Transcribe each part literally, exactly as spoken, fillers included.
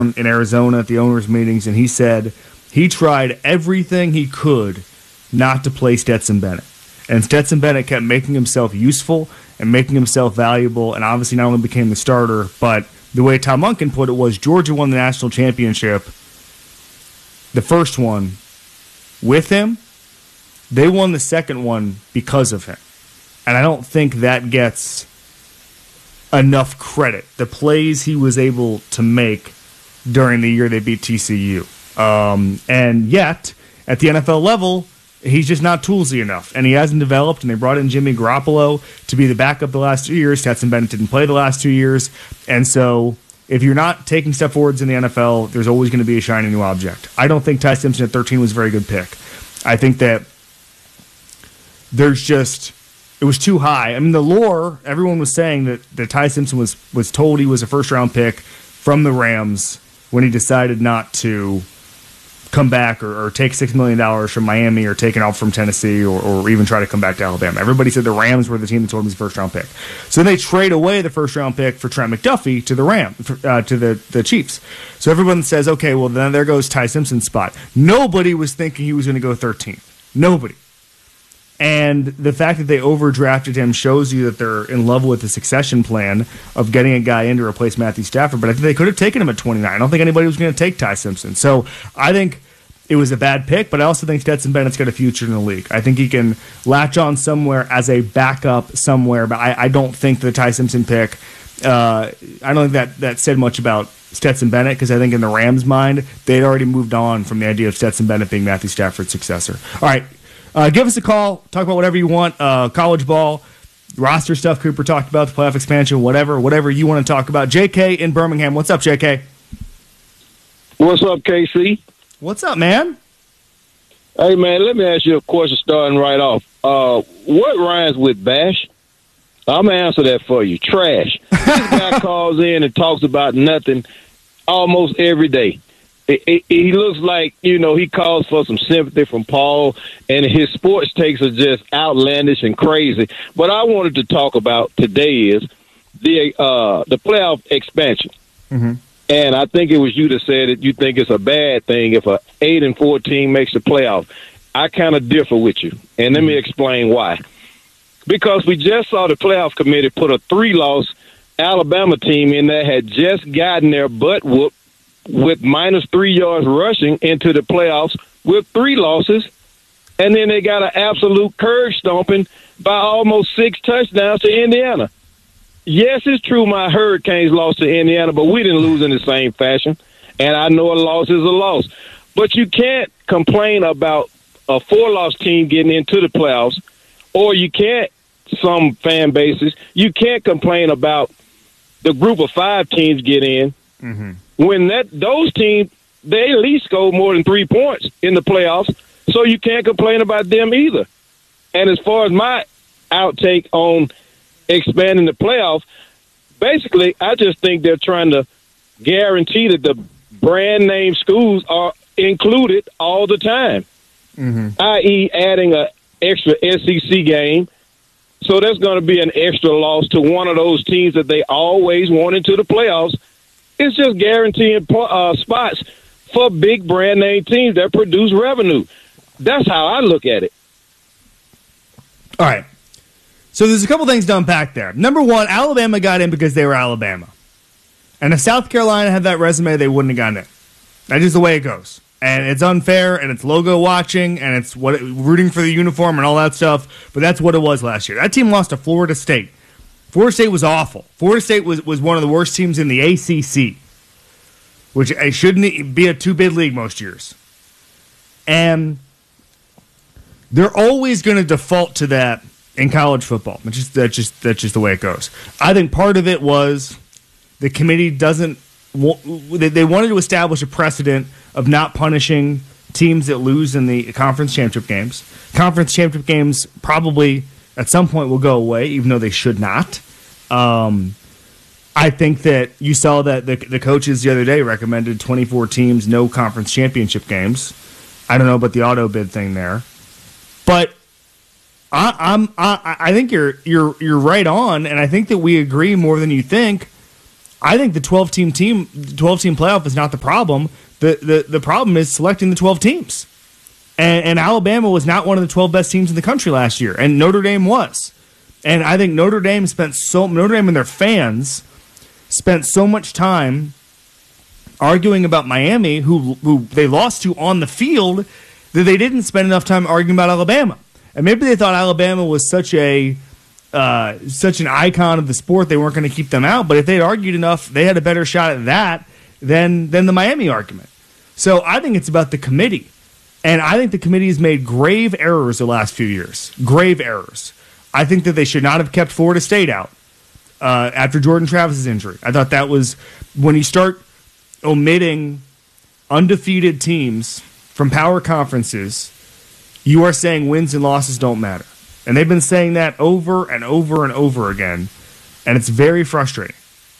in Arizona at the owners' meetings, and he said he tried everything he could not to play Stetson Bennett. And Stetson Bennett kept making himself useful and making himself valuable, and obviously not only became the starter, but the way Tom Monken put it was Georgia won the national championship, the first one, with him. They won the second one because of him. And I don't think that gets enough credit. The plays he was able to make during the year they beat T C U. Um, and yet, at the N F L level, he's just not toolsy enough. And he hasn't developed, and they brought in Jimmy Garoppolo to be the backup the last two years. Stetson Bennett didn't play the last two years. And so if you're not taking step forwards in the N F L, there's always going to be a shiny new object. I don't think Ty Simpson at thirteen was a very good pick. I think that there's just... It was too high. I mean, the lore, everyone was saying that, that Ty Simpson was, was told he was a first-round pick from the Rams when he decided not to come back or, or take six million dollars from Miami or take it off from Tennessee or, or even try to come back to Alabama. Everybody said the Rams were the team that told him he was a first-round pick. So then they trade away the first-round pick for Trent McDuffie to the Ram, uh, to the, the Chiefs. So everyone says, okay, well, then there goes Ty Simpson's spot. Nobody was thinking he was going to go thirteenth. Nobody. And the fact that they overdrafted him shows you that they're in love with the succession plan of getting a guy in to replace Matthew Stafford. But I think they could have taken him at twenty-nine. I don't think anybody was going to take Ty Simpson. So I think it was a bad pick, but I also think Stetson Bennett's got a future in the league. I think he can latch on somewhere as a backup somewhere, but I, I don't think the Ty Simpson pick, uh, I don't think that, that said much about Stetson Bennett, because I think in the Rams' mind, they'd already moved on from the idea of Stetson Bennett being Matthew Stafford's successor. All right. Uh, give us a call. Talk about whatever you want. Uh, college ball, roster stuff Cooper talked about, the playoff expansion, whatever, whatever you want to talk about. J K in Birmingham. What's up, J K? What's up, K C? What's up, man? Hey, man, let me ask you a question starting right off. Uh, what rhymes with bash? I'm going to answer that for you. Trash. This guy calls in and talks about nothing almost every day. It, it, he looks like, you know, he calls for some sympathy from Paul, and his sports takes are just outlandish and crazy. What I wanted to talk about today is the uh, the playoff expansion. Mm-hmm. And I think it was you that said that you think it's a bad thing if a eight and four team makes the playoff. I kind of differ with you, and let me explain why. Because we just saw the playoff committee put a three-loss Alabama team in that had just gotten their butt whooped with minus three yards rushing into the playoffs with three losses, and then they got an absolute curve stomping by almost six touchdowns to Indiana. Yes, it's true my Hurricanes lost to Indiana, but we didn't lose in the same fashion, and I know a loss is a loss. But you can't complain about a four-loss team getting into the playoffs, or you can't, some fan bases, you can't complain about the group of five teams get in. Mm-hmm. When that those teams, they at least score more than three points in the playoffs, so you can't complain about them either. And as far as my outtake on expanding the playoffs, basically, I just think they're trying to guarantee that the brand name schools are included all the time, mm-hmm. that is adding an extra S E C game. So there's going to be an extra loss to one of those teams that they always want into the playoffs. It's just guaranteeing uh, spots for big brand name teams that produce revenue. That's how I look at it. All right. So there's a couple things to unpack there. Number one, Alabama got in because they were Alabama. And if South Carolina had that resume, they wouldn't have gotten in. That's just the way it goes. And it's unfair, and it's logo watching, and it's what rooting for the uniform and all that stuff. But that's what it was last year. That team lost to Florida State. Florida State was awful. Florida State was, was one of the worst teams in the A C C, which it shouldn't be a two-bid league most years. And they're always going to default to that in college football. That's just, that's, just, that's just the way it goes. I think part of it was the committee doesn't – they wanted to establish a precedent of not punishing teams that lose in the conference championship games. Conference championship games probably – at some point will go away, even though they should not. Um, I think that you saw that the, the coaches the other day recommended twenty-four teams, no conference championship games. I don't know about the auto bid thing there, but I, I'm I, I think you're you're you're right on, and I think that we agree more than you think I think the twelve-team team, twelve-team playoff is not the problem. The, the the problem is selecting the twelve teams. And, and Alabama was not one of the twelve best teams in the country last year, and Notre Dame was. And I think Notre Dame spent so Notre Dame and their fans spent so much time arguing about Miami, who who they lost to on the field, that they didn't spend enough time arguing about Alabama. And maybe they thought Alabama was such a uh, such an icon of the sport they weren't going to keep them out. But if they'd argued enough, they had a better shot at that than than the Miami argument. So I think it's about the committee. And I think the committee has made grave errors the last few years. Grave errors. I think that they should not have kept Florida State out uh, after Jordan Travis's injury. I thought that was, when you start omitting undefeated teams from power conferences, you are saying wins and losses don't matter. And they've been saying that over and over and over again, and it's very frustrating.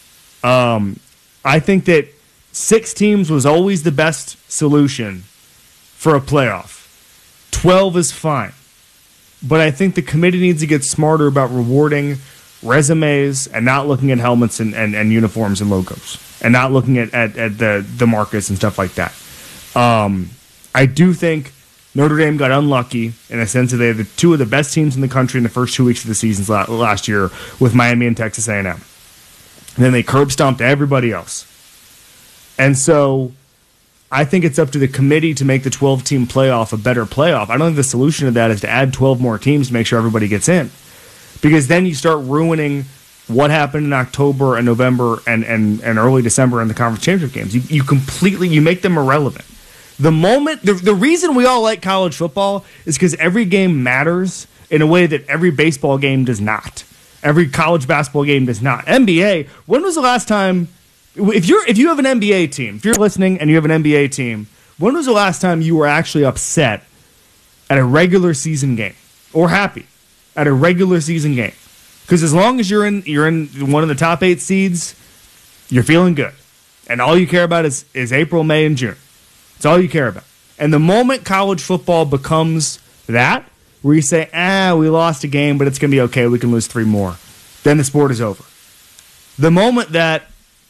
Um, I think that six teams was always the best solution for a playoff. twelve is fine. But I think the committee needs to get smarter about rewarding resumes and not looking at helmets and, and, and uniforms and logos and not looking at, at, at the, the markets and stuff like that. Um, I do think Notre Dame got unlucky in the sense that they had the two of the best teams in the country in the first two weeks of the season last year with Miami and Texas A and M. And then they curb stomped everybody else. And so I think it's up to the committee to make the twelve-team playoff a better playoff. I don't think the solution to that is to add twelve more teams to make sure everybody gets in. Because then you start ruining what happened in October and November and, and, and early December in the conference championship games. You, you completely, you make them irrelevant. The moment, the, the reason we all like college football is because every game matters in a way that every baseball game does not. Every college basketball game does not. N B A, when was the last time... If you're if you have an N B A team, if you're listening and you have an N B A team, when was the last time you were actually upset at a regular season game or happy at a regular season game? Because as long as you're in you're in one of the top eight seeds, you're feeling good, and all you care about is is April, May, and June. It's all you care about. And the moment college football becomes that, where you say, ah, we lost a game, but it's gonna be okay, we can lose three more, then the sport is over. The moment that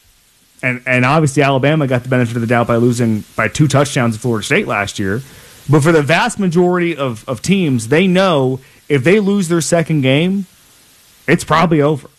And and obviously Alabama got the benefit of the doubt by losing by two touchdowns to Florida State last year. But for the vast majority of, of teams, they know if they lose their second game, it's probably over.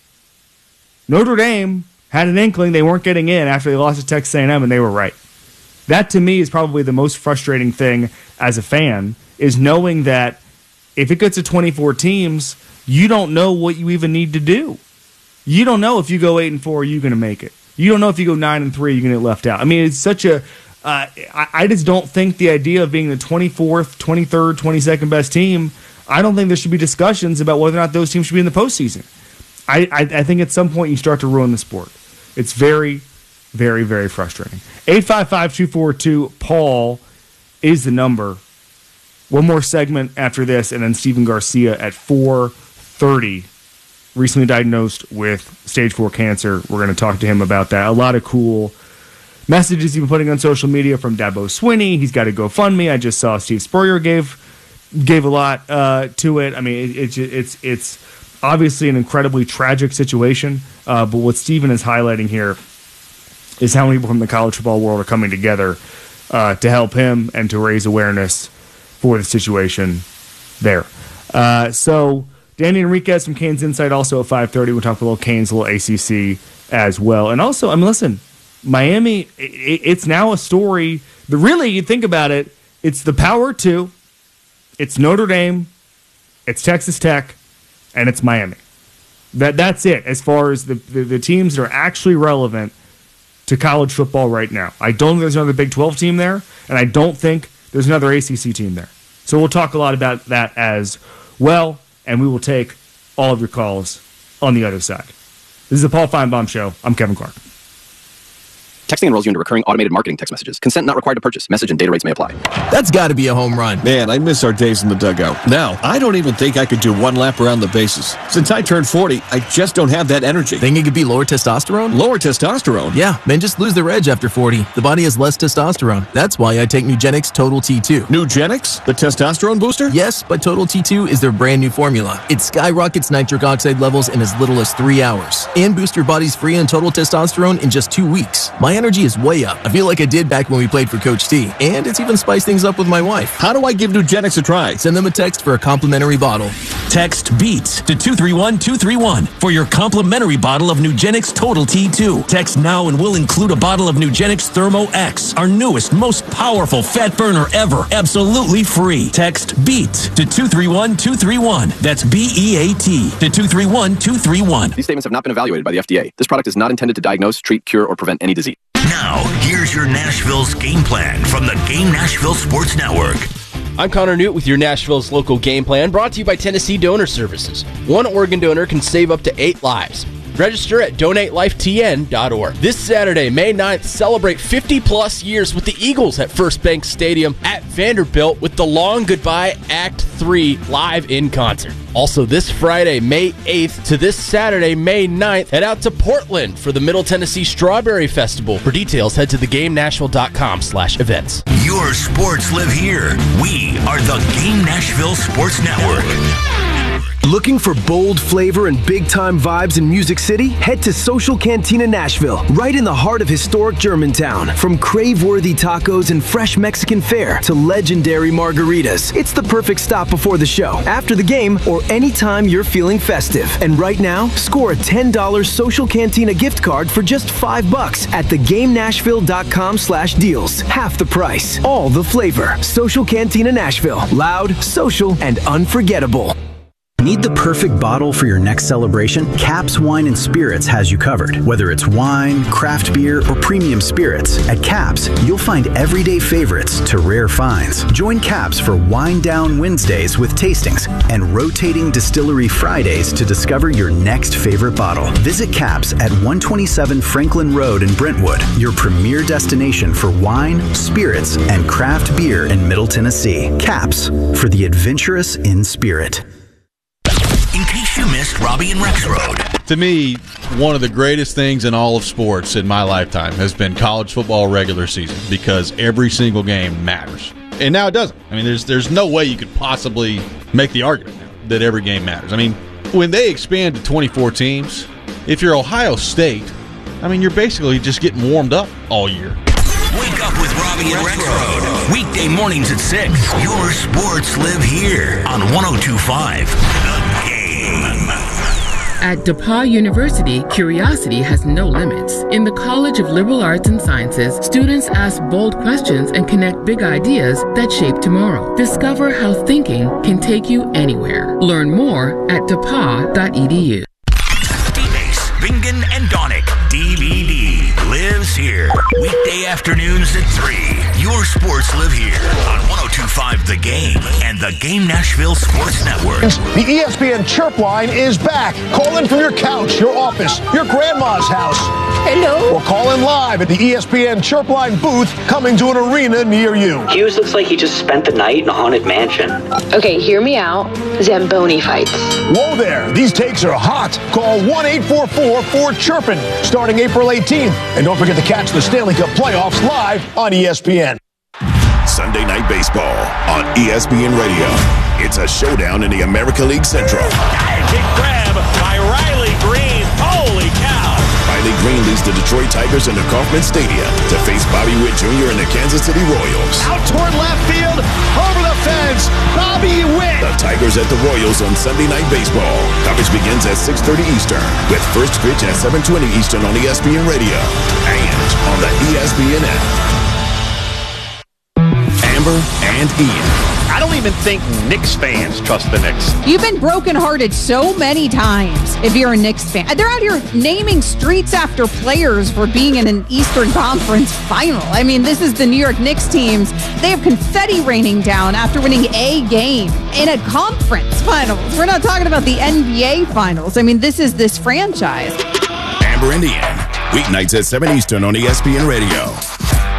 Notre Dame had an inkling they weren't getting in after they lost to Texas A and M, and they were right. That, to me, is probably the most frustrating thing as a fan, is knowing that if it gets to twenty-four teams, you don't know what you even need to do. You don't know if you go eight and four, are you going to make it? You don't know if you go nine and three, you're going to get left out. I mean, it's such a. Uh, I, I just don't think the idea of being the twenty-fourth, twenty-third, twenty-second best team. I don't think there should be discussions about whether or not those teams should be in the postseason. I, I, I think at some point you start to ruin the sport. It's very, very, very frustrating. eight five five, two four two, Paul is the number. One more segment after this, and then Stephen Garcia at four thirty. Recently diagnosed with stage four cancer. We're going to talk to him about that. A lot of cool messages he's been putting on social media from Dabo Swinney. He's got a GoFundMe. I just saw Steve Spurrier gave gave a lot uh, to it. I mean, it, it, it's it's obviously an incredibly tragic situation. Uh, but what Stephen is highlighting here is how many people from the college football world are coming together uh, to help him and to raise awareness for the situation there. Uh, so. Danny Enriquez from Canes Insight also at five thirty. We'll talk a little Canes, a little A C C as well. And also, I mean, listen, Miami, it, it's now a story. The really, you think about it, it's the Power Two, it's Notre Dame, it's Texas Tech, and it's Miami. That That's it as far as the, the, the teams that are actually relevant to college football right now. I don't think there's another Big twelve team there, and I don't think there's another A C C team there. So we'll talk a lot about that as well. And we will take all of your calls on the other side. This is the Paul Feinbaum Show. I'm Kevin Clark. Texting enrolls you into recurring automated marketing text messages. Consent not required to purchase. Message and data rates may apply. That's got to be a home run. Man, I miss our days in the dugout. Now, I don't even think I could do one lap around the bases. Since I turned forty, I just don't have that energy. Think it could be lower testosterone? Lower testosterone? Yeah, men just lose their edge after forty. The body has less testosterone. That's why I take Nugenix Total T two. Nugenix? The testosterone booster? Yes, but Total T two is their brand new formula. It skyrockets nitric oxide levels in as little as three hours and boosts your body's free and total testosterone in just two weeks. My energy is way up. I feel like I did back when we played for Coach T, and it's even spiced things up with my wife. How do I give Nugenix a try? Send them a text for a complimentary bottle. Text BEATS to two three one two three one for your complimentary bottle of Nugenix Total T two. Text now and we'll include a bottle of Nugenix Thermo X, our newest, most powerful fat burner ever, absolutely free. Text BEATS to two three one two three one. That's B E A T to two three one two three one. These statements have not been evaluated by the F D A. This product is not intended to diagnose, treat, cure, or prevent any disease. Now, here's your Nashville's game plan from the Game Nashville Sports Network. I'm Connor Newt with your Nashville's local game plan, brought to you by Tennessee Donor Services. One organ donor can save up to eight lives. Register at donate life T N dot org. This Saturday, May ninth, celebrate fifty plus years with the Eagles at First Bank Stadium at Vanderbilt with the Long Goodbye Act three live in concert. Also this Friday, May eighth to this Saturday, May ninth, head out to Portland for the Middle Tennessee Strawberry Festival. For details, head to the game nashville dot com slash events. Your sports live here. We are the Game Nashville Sports Network. Looking for bold flavor and big-time vibes in Music City? Head to Social Cantina Nashville, right in the heart of historic Germantown. From crave-worthy tacos and fresh Mexican fare to legendary margaritas, it's the perfect stop before the show, after the game, or anytime you're feeling festive. And right now, score a ten dollars Social Cantina gift card for just five bucks at the game nashville dot com slash deals. Half the price, all the flavor. Social Cantina Nashville, loud, social, and unforgettable. Need the perfect bottle for your next celebration? Caps Wine and Spirits has you covered. Whether it's wine, craft beer, or premium spirits, at Caps, you'll find everyday favorites to rare finds. Join Caps for Wine Down Wednesdays with tastings and rotating distillery Fridays to discover your next favorite bottle. Visit Caps at one twenty-seven Franklin Road in Brentwood, your premier destination for wine, spirits, and craft beer in Middle Tennessee. Caps, for the adventurous in spirit. In case you missed Robbie and Rexroad. To me, one of the greatest things in all of sports in my lifetime has been college football regular season, because every single game matters. And now it doesn't. I mean, there's there's no way you could possibly make the argument now that every game matters. I mean, when they expand to twenty-four teams, if you're Ohio State, I mean, you're basically just getting warmed up all year. Wake up with Robbie and Rexroad. Weekday mornings at six. Your sports live here on one oh two point five. The Game. At DePauw University, curiosity has no limits. In the College of Liberal Arts and Sciences, students ask bold questions and connect big ideas that shape tomorrow. Discover how thinking can take you anywhere. Learn more at d e p a w dot e d u. D-Base, Bingen, and Donick. D V D lives here. Weekday afternoons at three. Your sports live here on one oh two point five The Game and the Game Nashville Sports Network. The E S P N Chirp line is back. Call in from your couch, your office, your grandma's house. Hello. Or call in live at the E S P N Chirp line booth coming to an arena near you. Hughes looks like he just spent the night in a haunted mansion. Okay, hear me out. Zamboni fights. Whoa there. These takes are hot. Call one eight four four four chirpin starting April eighteenth. And don't forget to catch the Stanley Cup playoffs live on E S P N. Sunday Night Baseball on E S P N Radio. It's a showdown in the American League Central. Big grab by Riley Green. Holy cow. Riley Green leads the Detroit Tigers into Kauffman Stadium to face Bobby Witt Junior and the Kansas City Royals. Out toward left field, over the fence, Bobby Witt. The Tigers at the Royals on Sunday Night Baseball. Coverage begins at six thirty Eastern with first pitch at seven twenty Eastern on E S P N Radio and on the E S P N app. Amber and Ian. I don't even think Knicks fans trust the Knicks. You've been brokenhearted so many times if you're a Knicks fan. They're out here naming streets after players for being in an Eastern Conference final. I mean, this is the New York Knicks teams. They have confetti raining down after winning a game in a conference finals. We're not talking about the N B A finals. I mean, this is this franchise. Amber and Ian Weeknights at seven Eastern on E S P N Radio.